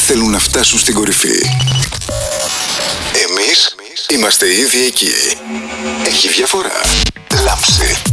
θέλουν να φτάσουν στην κορυφή. Εμείς είμαστε ήδη εκεί. Έχει διαφορά. Λάμψη.